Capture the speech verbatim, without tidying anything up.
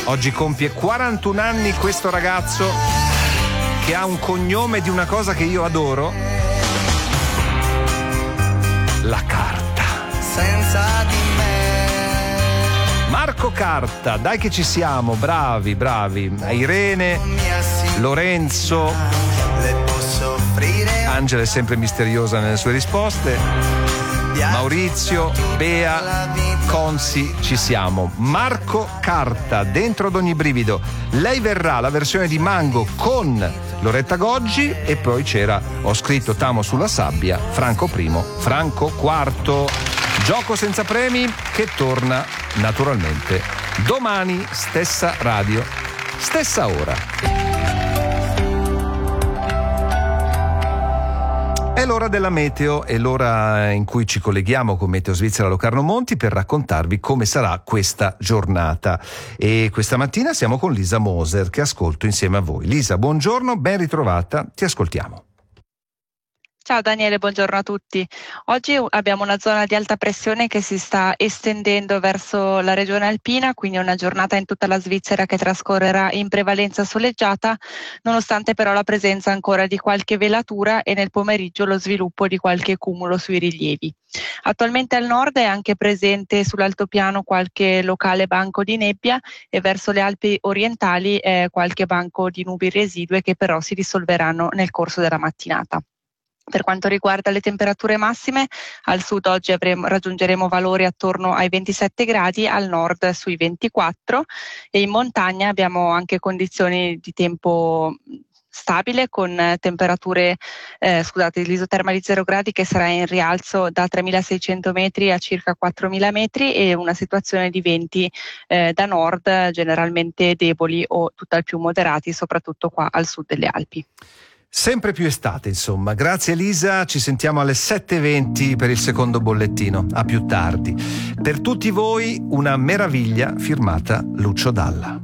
Oggi compie quarantuno anni questo ragazzo che ha un cognome di una cosa che io adoro, la carta. Senza di me. Marco Carta, dai che ci siamo, bravi, bravi. Irene, Lorenzo, Le posso offrire. Angela è sempre misteriosa nelle sue risposte. Maurizio, Bea, Consi, ci siamo. Marco Carta, dentro ad ogni brivido. Lei verrà, la versione di Mango con Loretta Goggi, e poi c'era, ho scritto Tamo sulla sabbia, Franco primo, Franco quarto. Gioco senza premi che torna naturalmente domani, stessa radio, stessa ora. È l'ora della meteo, è l'ora in cui ci colleghiamo con Meteo Svizzera Locarno Monti per raccontarvi come sarà questa giornata. E questa mattina siamo con Lisa Moser, che ascolto insieme a voi. Lisa, buongiorno, ben ritrovata, ti ascoltiamo. Ciao Daniele, buongiorno a tutti. Oggi abbiamo una zona di alta pressione che si sta estendendo verso la regione alpina, quindi una giornata in tutta la Svizzera che trascorrerà in prevalenza soleggiata, nonostante però la presenza ancora di qualche velatura e nel pomeriggio lo sviluppo di qualche cumulo sui rilievi. Attualmente al nord è anche presente sull'altopiano qualche locale banco di nebbia e verso le Alpi orientali eh, qualche banco di nubi residue che però si dissolveranno nel corso della mattinata. Per quanto riguarda le temperature massime, al sud oggi avremo, raggiungeremo valori attorno ai ventisette gradi, al nord sui ventiquattro, e in montagna abbiamo anche condizioni di tempo stabile con temperature, eh, scusate, l'isoterma di zero gradi che sarà in rialzo da tremilaseicento metri a circa quattromila metri, e una situazione di venti eh, da nord generalmente deboli o tutt'al più moderati, soprattutto qua al sud delle Alpi. Sempre più estate, insomma. Grazie Elisa, ci sentiamo alle sette e venti per il secondo bollettino. A più tardi. Per tutti voi una meraviglia firmata Lucio Dalla.